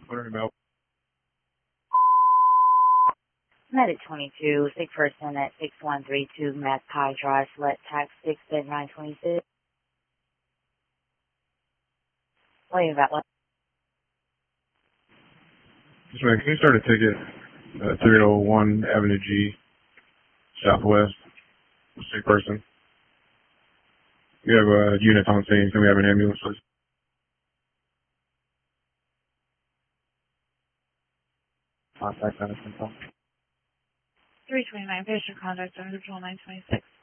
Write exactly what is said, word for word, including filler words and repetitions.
Learn about. Medic twenty-two, sick person at six one three two Magpie Drive, select tax six at nine twenty-six. Wait about what? Just man, can you start a ticket? Uh, three oh one Avenue G, Southwest. Sick person. We have a unit on scene. Can we have an ambulance, please? Contact center control. three twenty-nine, patient contact under nine twenty-six.